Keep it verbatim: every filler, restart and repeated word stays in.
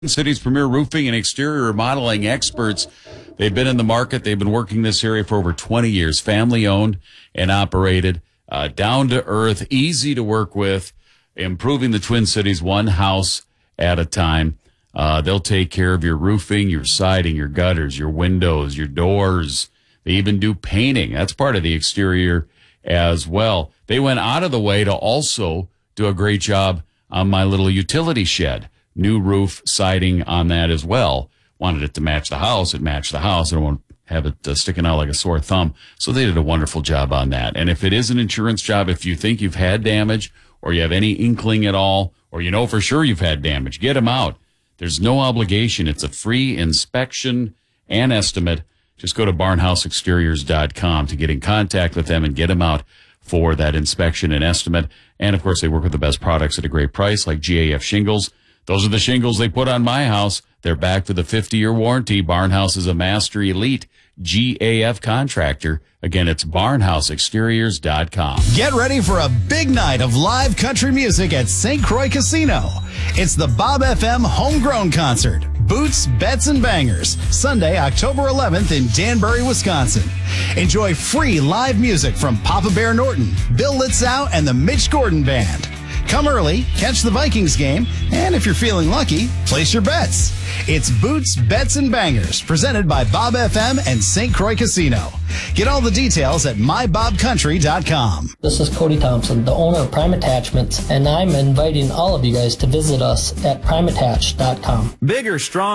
City's premier roofing and exterior remodeling experts. They've been in the market. They've been working this area for over twenty years. Family owned and operated, uh, down to earth, easy to work with, improving the Twin Cities one house at a time. Uh, they'll take care of your roofing, your siding, your gutters, your windows, your doors. They even do painting. That's part of the exterior as well. They went out of the way to also do a great job on my little utility shed. New roof siding on that as well. Wanted it to match the house. It matched the house. I don't want to have it uh, sticking out like a sore thumb. So they did a wonderful job on that. And if it is an insurance job, if you think you've had damage or you have any inkling at all, or you know for sure you've had damage, get them out. There's no obligation. It's a free inspection and estimate. Just go to barnhouse exteriors dot com to get in contact with them and get them out for that inspection and estimate. And, of course, they work with the best products at a great price, like G A F shingles. Those are the shingles they put on my house. They're backed with a fifty-year warranty. Barnhouse is a master elite G A F contractor. Again, it's barnhouse exteriors dot com. Get ready for a big night of live country music at Saint Croix Casino. It's the Bob F M Homegrown Concert. Boots, Bets, and Bangers. Sunday, October eleventh in Danbury, Wisconsin. Enjoy free live music from Papa Bear Norton, Bill Litzow, and the Mitch Gordon Band. Come early, catch the Vikings game, and if you're feeling lucky, place your bets. It's Boots, Bets, and Bangers, presented by Bob F M and Saint Croix Casino. Get all the details at my bob country dot com. This is Cody Thompson, the owner of Prime Attachments, and I'm inviting all of you guys to visit us at prime attach dot com. Bigger, strong.